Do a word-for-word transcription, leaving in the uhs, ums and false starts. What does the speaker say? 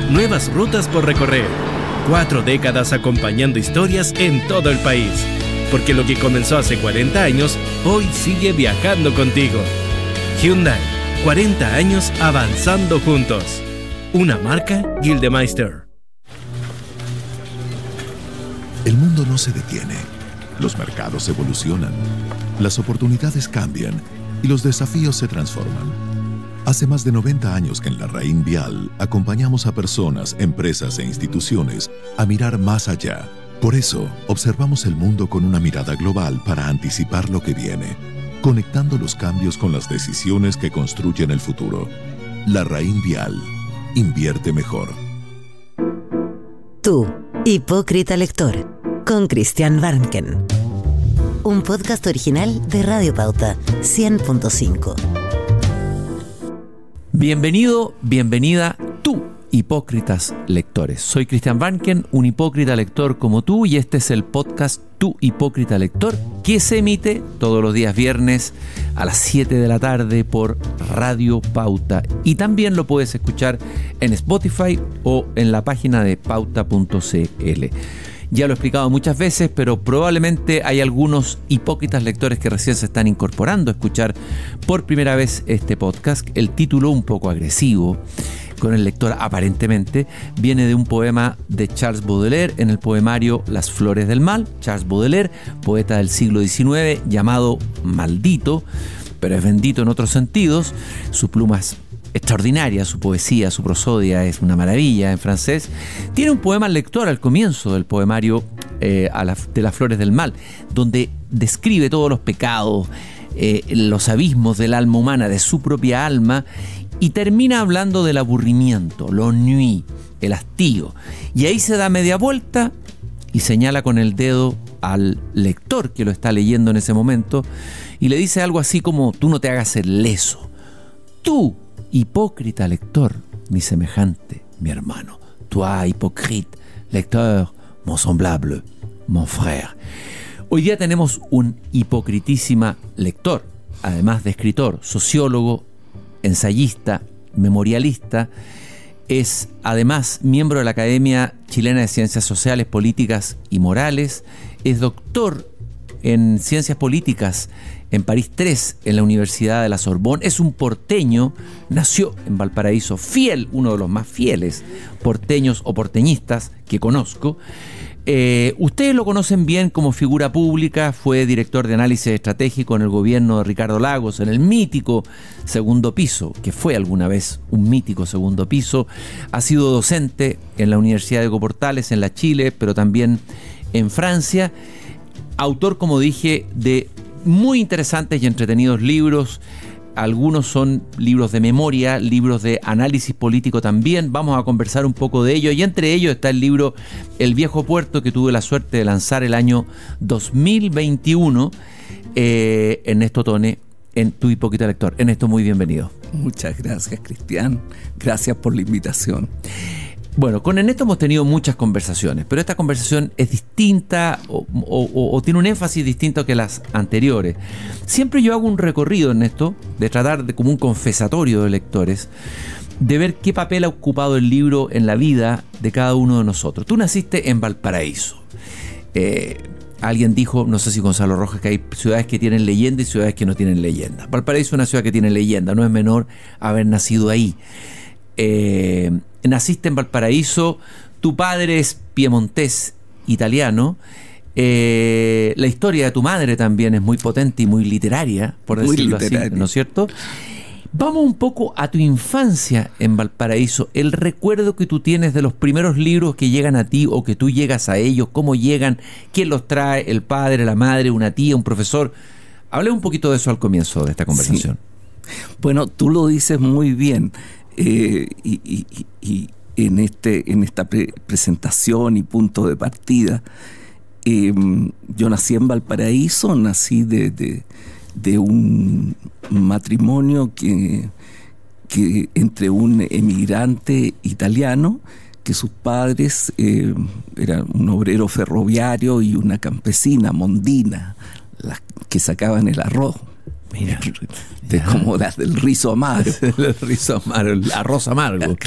nuevas rutas por recorrer. Cuatro décadas acompañando historias en todo el país. Porque lo que comenzó hace cuarenta años, hoy sigue viajando contigo. Hyundai, cuarenta años avanzando juntos. Una marca Gildemeister. El mundo no se detiene. Los mercados evolucionan. Las oportunidades cambian y los desafíos se transforman. Hace más de noventa años que en Larraín Vial acompañamos a personas, empresas e instituciones a mirar más allá. Por eso, observamos el mundo con una mirada global para anticipar lo que viene, conectando los cambios con las decisiones que construyen el futuro. Larraín Vial. Invierte mejor. Tú, hipócrita lector, con Christian Warnken. Un podcast original de Radio Pauta, cien punto cinco. Bienvenido, bienvenida, tú, hipócritas lectores. Soy Christian Warnken, un hipócrita lector como tú, y este es el podcast Tú, hipócrita lector, que se emite todos los días viernes a las siete de la tarde por Radio Pauta. Y también lo puedes escuchar en Spotify o en la página de pauta punto c l. Ya lo he explicado muchas veces, pero probablemente hay algunos hipócritas lectores que recién se están incorporando a escuchar por primera vez este podcast. El título, un poco agresivo con el lector aparentemente, viene de un poema de Charles Baudelaire en el poemario Las Flores del Mal. Charles Baudelaire, poeta del siglo diecinueve, llamado maldito, pero es bendito en otros sentidos. Su pluma es extraordinaria, su poesía, su prosodia es una maravilla en francés. Tiene un poema al lector al comienzo del poemario eh, a la, de Las Flores del Mal, donde describe todos los pecados, eh, los abismos del alma humana, de su propia alma, y termina hablando del aburrimiento, l'ennui, el hastío. Y ahí se da media vuelta y señala con el dedo al lector que lo está leyendo en ese momento y le dice algo así como: tú no te hagas el leso. Tú, hipócrita lector, mi semejante, mi hermano. Toi, hypocrite, lecteur, mon semblable, mon frère. Hoy día tenemos un hipocritísima lector, además de escritor, sociólogo, ensayista, memorialista. Es además miembro de la Academia Chilena de Ciencias Sociales, Políticas y Morales. Es doctor en Ciencias Políticas en París tres, en la Universidad de la Sorbonne. Es un porteño, nació en Valparaíso, fiel, uno de los más fieles porteños o porteñistas que conozco. Eh, ustedes lo conocen bien como figura pública. Fue director de análisis estratégico en el gobierno de Ricardo Lagos, en el mítico Segundo Piso, que fue alguna vez un mítico Segundo Piso. Ha sido docente en la Universidad de Diego Portales, en la Chile, pero también en Francia. Autor, como dije, de muy interesantes y entretenidos libros. Algunos son libros de memoria, libros de análisis político también. Vamos a conversar un poco de ello. Y entre ellos está el libro El Viejo Puerto, que tuve la suerte de lanzar el año dos mil veintiuno. Eh, Ernesto Tone, en Tu Hipócrita Lector. Ernesto, muy bienvenido. Muchas gracias, Cristian. Gracias por la invitación. Bueno, con Ernesto hemos tenido muchas conversaciones, pero esta conversación es distinta o, o, o tiene un énfasis distinto que las anteriores. Siempre yo hago un recorrido, Ernesto, de tratar de como un confesatorio de lectores, de ver qué papel ha ocupado el libro en la vida de cada uno de nosotros. Tú naciste en Valparaíso. Eh, alguien dijo, no sé si Gonzalo Rojas, que hay ciudades que tienen leyenda y ciudades que no tienen leyenda. Valparaíso es una ciudad que tiene leyenda, no es menor haber nacido ahí. Eh, naciste en Valparaíso, tu padre es piemontés italiano, eh, la historia de tu madre también es muy potente y muy literaria, por muy decirlo literaria. así, ¿no es cierto? Vamos un poco a tu infancia en Valparaíso, el recuerdo que tú tienes de los primeros libros que llegan a ti o que tú llegas a ellos, cómo llegan, quién los trae, el padre, la madre, una tía, un profesor. Hable un poquito de eso al comienzo de esta conversación. Sí. Bueno, tú lo dices muy bien. Eh, y, y, y en, este, en esta pre- presentación y punto de partida, eh, yo nací en Valparaíso, nací de, de, de un matrimonio que, que entre un emigrante italiano, que sus padres eh, eran un obrero ferroviario y una campesina, Mondina, las que sacaban el arroz. Mira, de como las del rizo amargo. el rizo amargo, el arroz amargo.